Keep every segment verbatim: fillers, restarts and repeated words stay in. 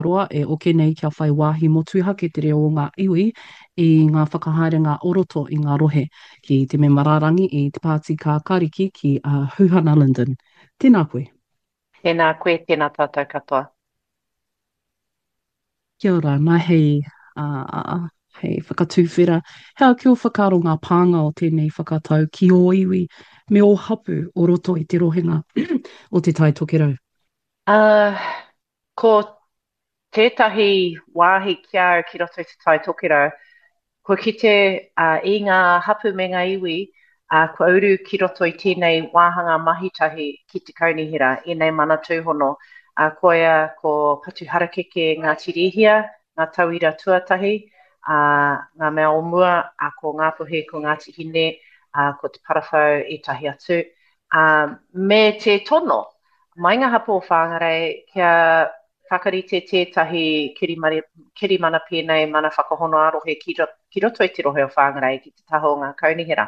roa e oke nei kia whai wāhi motu hake te reo o ngā iwi i ngā whakahaerenga oroto i ngā rohe ki te me mararangi i te Pāti Kā Kariki ki uh, Huhana Linden. Tēnā koe. Tēnā koe, tēnā tātou katoa. Kia ora, nā hei, uh, hei whakatūwhera. Hea kia whakaro ngā pānga o tēnei whakatau ki o iwi me o hapu o roto i te rohenga o te tai tokerau. Uh, ko tētahi wāhi kia au ki roto i te tai tokerau, ko kite uh, i ngā hapu me ngā iwi, uh, ko auru ki roto i tēnei wāhanga mahitahi ki te kaunihira, i nei mana tūhono. Uh, ko ia ko patu harakeke ngā tirihia, ngā tauira tuatahi, uh, ngā mea o mua, uh, ko ngā puhe, ko ngā tihine, uh, ko te parawhau i tahi atu. Uh, me te tono, mai ngā hapu o whāngarei, kia whakarite tētahi kirimari, kirimana pēnei mana whakahono arohe ki, ro, ki roto i te rohe o whāngarei ki te taho o ngā kaunihira.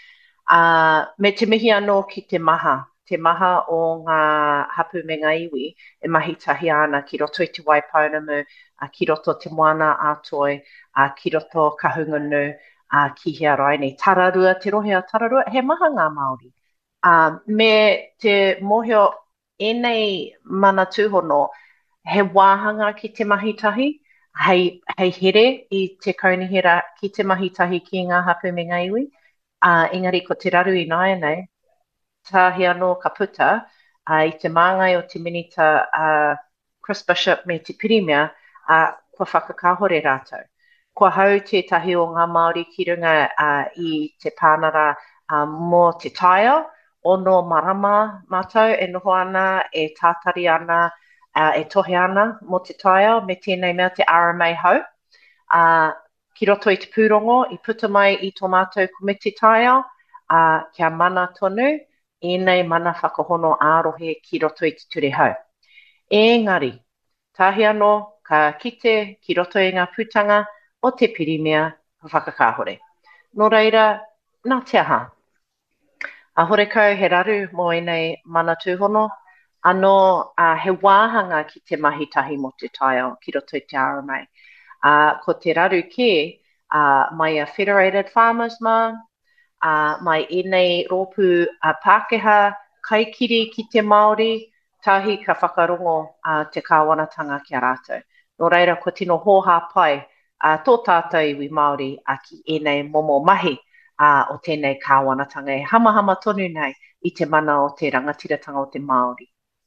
Uh, me te mihi anō ki te maha, te maha o ngā hapu me ngā iwi, e mahi tahi ana ki roto i te waipaunamu, uh, ki roto te moana ātoi, uh, ki roto kahungunu, uh, ki hea raini. Tararua, te rohe a tararua, he maha ngā Māori. Uh, me te mohio enei mana tūhono, he wāhanga ki te mahitahi, hei, hei here i te kaunihira ki te mahitahi ki ngā hapu me ngā iwi. Uh, engari, ko te raru i nāia nei, tāhi anō ka puta, uh, i te māngai o te minita uh, Chris Bishop me te pirimia, uh, kua whakakahore rātou. Kua hau tētahi o ngā Māori ki runga uh, i te pānara uh, mō te taia, ono marama mātou e noho ana, e tātari ana, uh, e tohe ana mō te taia, me tēnei mea te R M A hau. Uh, ki roto i te pūrongo, i puta mai i tō mātou komiti taia, uh, kia mana tonu, enei mana whakahono ārohe ki roto i te ture hau. Engari, tahi anō ka kite ki roto i ngā pūtanga o te pirimia whakakahore. Nō reira, nā te aha. A hore kau he raru mō enei mana tūhono, anō uh, he wāhanga ki te mahitahi mo te taia ki roto i te R M A. Uh, ko te raru ke, uh, mai a Federated Farmers ma, uh, mai enei rōpū uh, Pākehā kaikiri ki te Māori, tahi ka whakarongo uh, te kāwanatanga ki a rātou. Nō reira, ko tino hōhā pai uh, tō tātou iwi Māori a ki enei momo mahi uh, o tēnei kāwanatanga e hamahama tonu nei i te mana o te rangatiratanga o te Māori.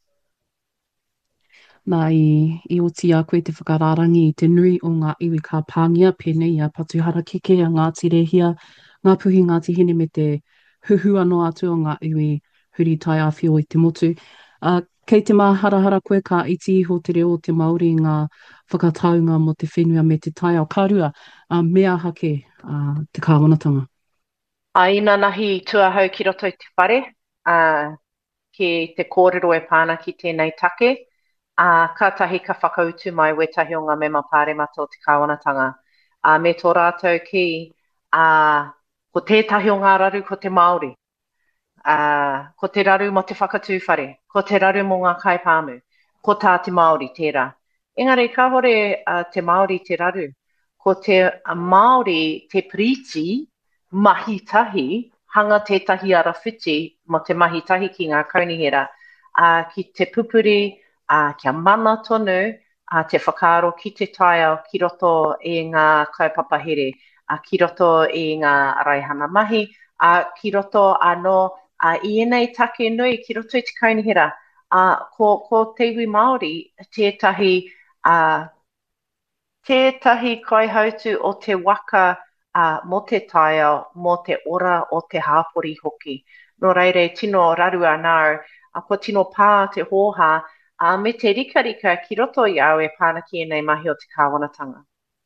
Nā i, i oti a koe te whakararangi i te nui o ngā iwi ka pāngia pēnei a patuhara keke a ngā tirehia, ngā puhi ngā tihine me te huhu anō atu o ngā iwi huri tai awhio i te motu. Uh, kei te maharahara koe ka iti iho te reo o te Māori ngā whakataunga mo te whenua me te tai ao kārua, uh, mea hake uh, te kāwanatanga. A ina nahi tuahau ki roto i te whare, uh, ki te kōrero e pāna ki tēnei take, a ka tahi ka whakautu mai wetahi o ngā mema pāremata o te kāwanatanga. A me tō rātou ki, a ko tētahi o ngā raru ko te Māori, a ko te raru mo te whakatūwhare, ko te raru mo ngā kaipāmu, ko tā te Māori tērā. Engari, ka hore uh, te Māori te raru, ko te uh, Māori te priti mahitahi, hanga tētahi ara whiti mo te mahitahi ki ngā kaunihera, uh, ki te pupuri, Uh, kia mana tonu uh, te whakaaro ki te taia ki roto i ngā kaupapa here, uh, ki roto i ngā raihana mahi, uh, ki roto anō uh, i enei take nui ki roto i te kaunihera. Uh, ko, ko te iwi Māori, tētahi, uh, tētahi kaihautu o te waka uh, mo te taia, mo te ora o te hāpori hoki. Nō reire, tino raru anau, uh, ko tino pā te hōhā, a me te rika rika ki roto i au e pāna ki enei mahi o te kāwanatanga.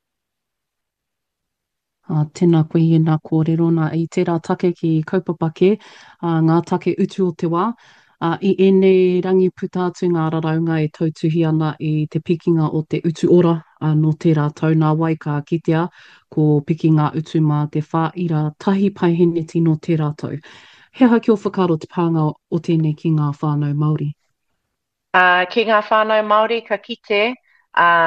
Uh, tēnā koe i nā kōrero nā i tērā take ki kaupapake, uh, ngā take utu o te wā. Uh, I ēnei rangi puta atu ngā raraunga e tautuhi ana i te pikinga o te utu ora uh, no tērā tau nā wai ka kitea ko pikinga utu mā te whā ira tahi paiheneti no tērā tau. He haki o whakaro te pānga o tēnei ki ngā whānau Māori. Uh, ki ngā whānau Māori ka kite, uh,